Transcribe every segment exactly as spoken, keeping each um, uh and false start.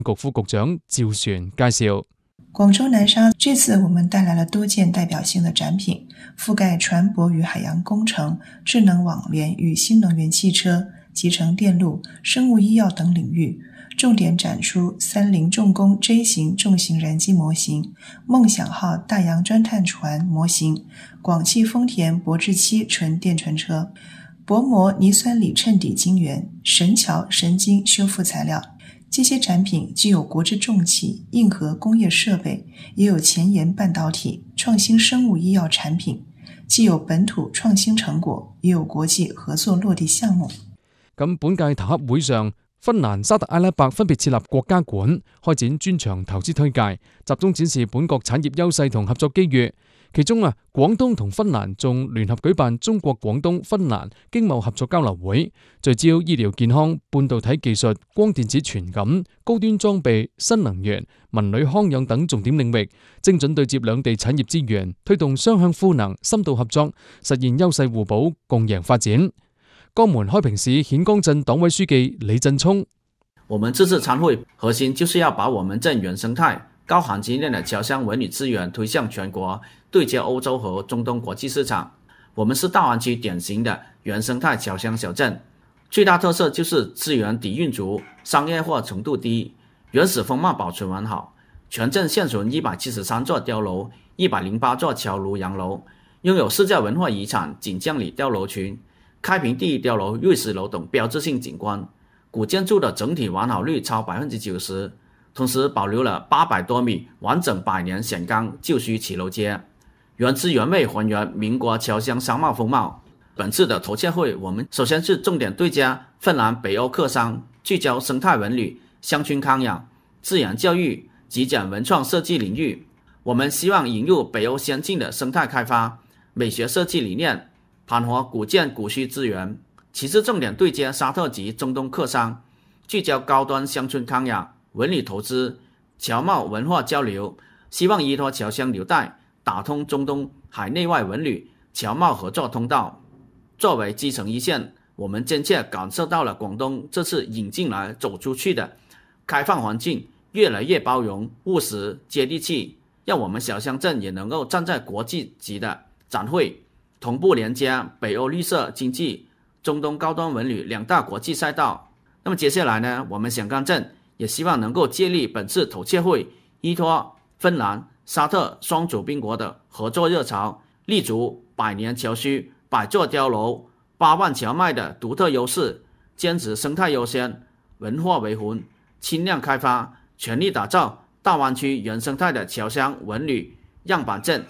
局副局長趙璇介紹。 廣州南沙這次我們帶來了多件代表性的展品，覆蓋船舶與海洋工程、智能網聯與新能源汽車、集成電路、生物醫藥等領域，重點展出三菱重工 J 型重型燃機模型、夢想號大洋鑽探船模型、廣汽豐田博智七純電純車、薄膜泥酸鋰襯底晶圓、神橋神經修復材料。這些展品既有國之重器、硬核工業設備，也有前沿半導體、創新生物醫藥產品，既有本土創新成果，也有國際合作落地項目。 咁本屆投洽會上，芬蘭、沙特阿拉伯分別設立國家館，開展專場投資推介，集中展示本國產業優勢同合作機遇。其中啊，廣東同芬蘭仲聯合舉辦中國廣東芬蘭經貿合作交流會，聚焦醫療健康、半導體技術、光電子傳感、高端裝備、新能源、文旅康養等重點領域，精準對接兩地產業資源，推動雙向賦能、深度合作，實現優勢互補、共贏發展。江門開平市顯江鎮黨委書記李振聰： 我們這次參會核心就是要把我們鎮原生態高含金量的僑鄉文旅資源推向全國，對接歐洲和中東國際市場。我們是大灣區典型的原生態僑鄉小鎮，最大特色就是資源底蘊足，商業化程度低，原始風貌保存完好。全鎮現存一百七十三座碉樓，一百零八座橋爐洋樓，擁有世界文化遺產錦江里碉樓群、開平第一碉樓、瑞士樓等標誌性景觀，古建築的整體完好率超百分之九十。同時保留了八百多米完整百年險鋼舊區騎樓街，原汁原味還原民國僑鄉商貿風貌。本次的投洽會，我們首先是重點對接芬蘭北歐客商，聚焦生態文旅、鄉村康養、自然教育、極簡文創設計領域。我們希望引入北歐先進的生態開發、美學設計理念，盤活古建古墟資源。其次重點對接沙特及中東客商，聚焦高端鄉村康養、文旅投資、僑貿文化交流，希望依託僑鄉紐帶，打通中東海內外文旅、僑貿合作通道。作為基層一線，我們真切感受到了廣東這次引進來走出去的開放環境，越來越包容、務實、接地氣，讓我們小鄉鎮也能夠站在國際級的展會，同步連接北歐綠色經濟、中東高端文旅兩大國際賽道。那麼接下來呢，我們響江鎮也希望能夠借力本次投洽會，依託芬蘭、沙特雙主賓國的合作熱潮，立足百年橋區、百座碉樓、八萬蕎麥的獨特優勢，堅持生態優先、文化為魂、輕量開發，全力打造大灣區原生態的僑鄉文旅樣板鎮。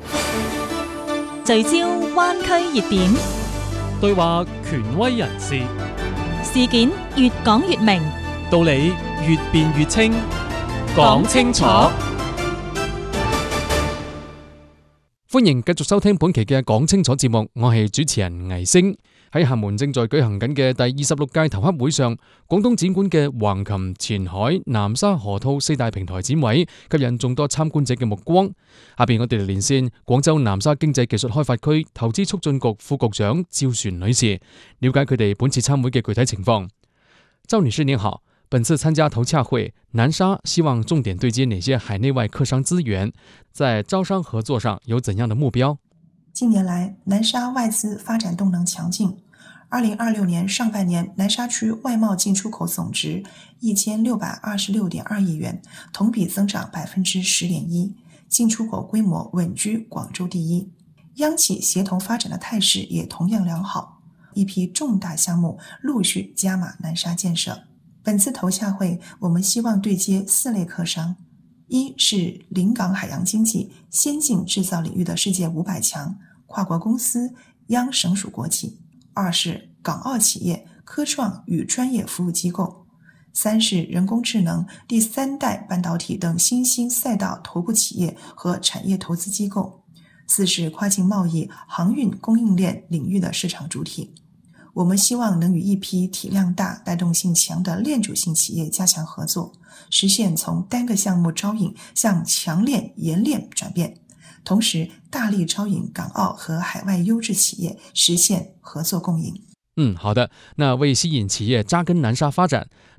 聚焦灣區熱點， 對話權威人士， 事件越講越明， 道理越辯越清，講清楚。 歡迎繼續收聽本期嘅講清楚節目，我係主持人倪星。喺廈門正在舉行緊嘅第二十六屆投洽會上，廣東展館嘅橫琴、前海、南沙、河套四大平台展位吸引眾多參觀者嘅目光。下邊我哋嚟連線廣州南沙經濟技術開發區投資促進局副局長趙璇女士，了解佢哋本次參會嘅具體情況。趙女士您好，本次參加投洽會，南沙希望重點對接哪些海內外客商資源？在招商合作上有怎樣的目標？ 近年來，南沙外資發展動能強勁。二零二六年上半年，南沙區外貿進出口總值一千六百二十六點二億元，同比增長百分之十點一，進出口規模穩居廣州第一。央企協同發展的態勢也同樣良好，一批重大項目陸續加碼南沙建設。本次投洽會，我們希望對接四類客商：一是臨港海洋經濟、先進製造領域的世界五百強跨國公司、央省屬國企；二是港澳企業、科創與專業服務機構；三是人工智能、第三代半導體等新興賽道頭部企業和產業投資機構；四是跨境貿易、航運供應鏈領域的市場主體。我們希望能與一批體量大、帶動性強的鏈主性企業加強合作，實現從單個項目招引向強鏈延鏈轉變，同時大力招引港澳和海外優質企業，實現合作共贏。 嗯，好的。那為吸引企業扎根南沙發展，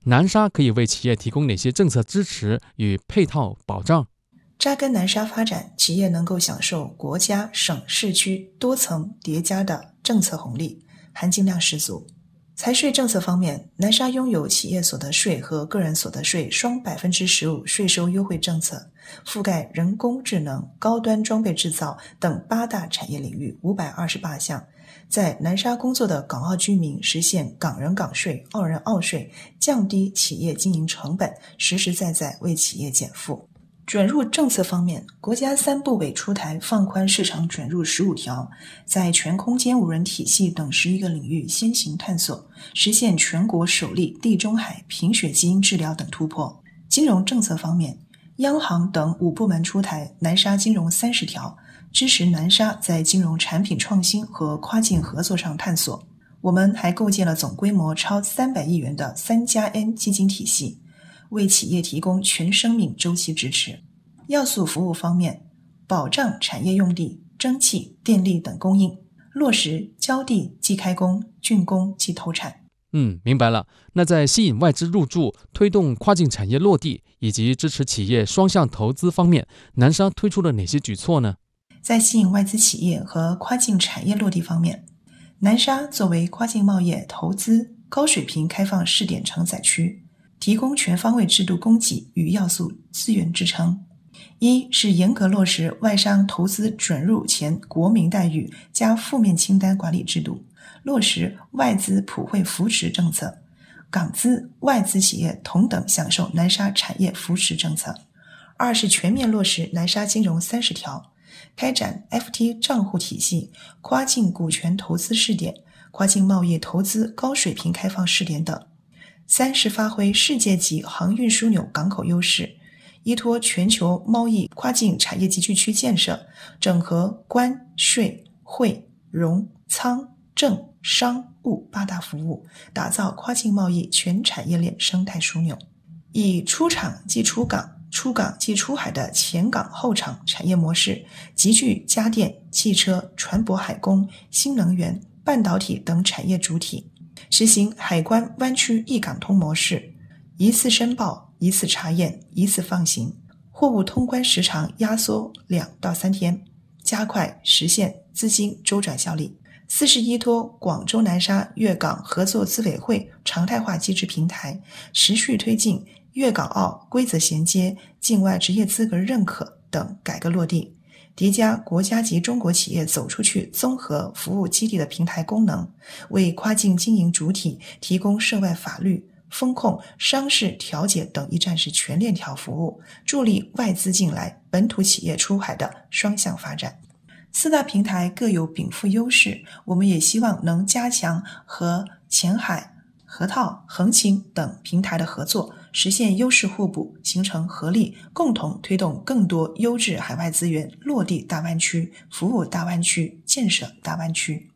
南沙可以为企业提供哪些政策支持与配套保障？ 扎根南沙发展，企业能够享受国家、省、市区多层叠加的政策红利，含金量十足。财税政策方面，南沙拥有企业所得税和个人所得税双 百分之十五 税收优惠政策，覆盖人工智能、高端装备制造等八大产业领域五百二十八项。在南沙工作的港澳居民实现港人港税、澳人澳税，降低企业经营成本，实实在在为企业减负。准入政策方面，国家三部委出台放宽市场准入十五条，在全空间无人体系等十一个领域先行探索，实现全国首例地中海贫血基因治疗等突破。金融政策方面，央行等五部门出台南沙金融三十条，支持南沙在金融产品创新和跨境合作上探索。我们还构建了总规模超三百亿元的三加 N 基金体系，为企业提供全生命周期支持。要素服务方面，保障产业用地、蒸汽、电力等供应，落实郊地即开工、竣工即投产。 嗯，明白了。那在吸引外资入驻、推动跨境产业落地以及支持企业双向投资方面，南沙推出了哪些举措呢？ 在吸引外资企业和跨境产业落地方面，南沙作为跨境贸易投资高水平开放试点承载区，提供全方位制度供给与要素资源支撑。一是严格落实外商投资准入前国民待遇加负面清单管理制度，落实外资普惠扶持政策，港资、外资企业同等享受南沙产业扶持政策。二是全面落实南沙金融三十条，开展 F T 账户体系、跨境股权投资试点、跨境贸易投资高水平开放试点等。三是发挥世界级航运枢纽港口优势，依托全球贸易跨境产业集聚区建设，整合关、税、汇、融、仓、政、商、务八大服务，打造跨境贸易全产业链生态枢纽。以出厂即出港、出港即出海的前港后厂产业模式，集聚家电、汽车、船舶海工、新能源、半导体等产业主体，实行海关湾区一港通模式，一次申报、一次查验、一次放行，货物通关时长压缩两到三天，加快实现资金周转效率。四是依托广州南沙粤港合作资委会常态化机制平台，持续推进粤港澳规则衔接、境外职业资格认可等改革落地，叠加国家级中国企业走出去综合服务基地的平台功能，为跨境经营主体提供涉外法律、风控、商事调解等一站式全链条服务，助力外资进来、本土企业出海的双向发展。四大平台各有禀赋优势，我们也希望能加强和前海、河套、横琴等平台的合作，实现优势互补，形成合力，共同推动更多优质海外资源落地大湾区，服務大灣區，建設大灣區。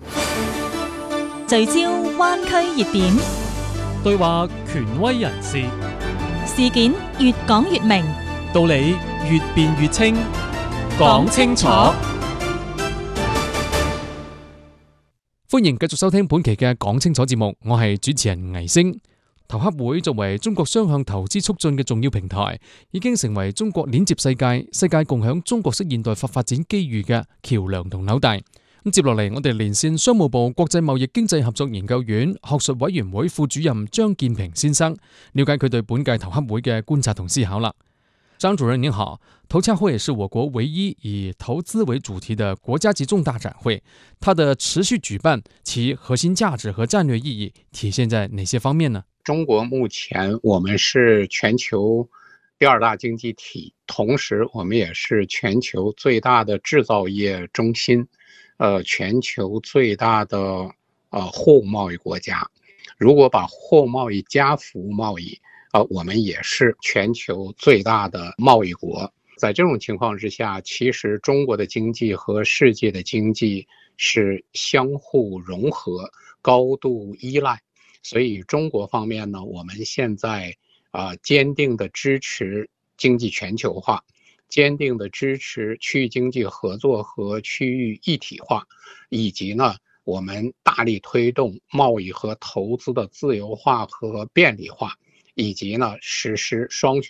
聚焦灣區熱點， 對話權威人士， 事件越講越明， 道理越辯越清，講清楚。 歡迎繼續收聽本期嘅講清楚節目，我係主持人倪星。投洽會作為中國雙向投資促進嘅重要平台，已經成為中國鏈接世界、世界共享中國式現代化發展機遇嘅橋樑同紐帶。咁接落嚟，我哋連線商務部國際貿易經濟合作研究院學術委員會副主任張建平先生，了解佢對本屆投洽會嘅觀察同思考啦。張主任您好，投洽會是我國唯一以投資為主題的國家級重大展會，它的持續舉辦，其核心價值和戰略意義體現在哪些方面呢？ 中國目前我們是全球第二大經濟體，同時我們也是全球最大的製造業中心，呃，全球最大的呃貨物貿易國家。如果把貨物貿易加服務貿易，呃，我們也是全球最大的貿易國。在這種情況之下，其實中國的經濟和世界的經濟是相互融合、高度依賴。所以中國方面呢，我們現在啊、呃、堅定的支持經濟全球化，堅定的支持區域經濟合作和區域一體化，以及呢我们大力推动贸易和投资的自由化和便利化，以及呢实施双循